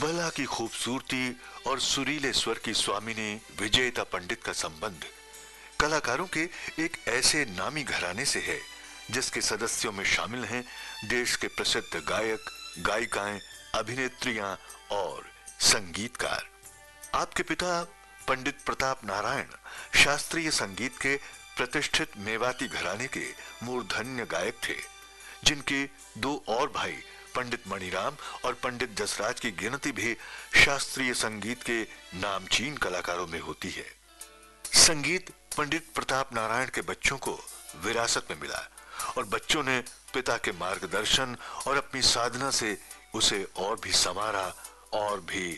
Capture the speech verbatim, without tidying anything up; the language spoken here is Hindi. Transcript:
बला की खूबसूरती और सुरीले स्वर की स्वामिनी विजयता पंडित का संबंध कलाकारों के एक ऐसे नामी घराने से है जिसके सदस्यों में शामिल हैं देश के प्रसिद्ध गायक, गायिकाएं, अभिनेत्रियां और संगीतकार। आपके पिता पंडित प्रताप नारायण शास्त्रीय संगीत के प्रतिष्ठित मेवाती घराने के मूर्धन्य गायक थे, जिनके दो और भाई पंडित मणिराम और पंडित जसराज की गिनती भी शास्त्रीय संगीत के नामचीन कलाकारों में होती है। संगीत पंडित प्रताप नारायण के बच्चों को विरासत में मिला और बच्चों ने पिता के मार्गदर्शन और अपनी साधना से उसे और भी संवारा और भी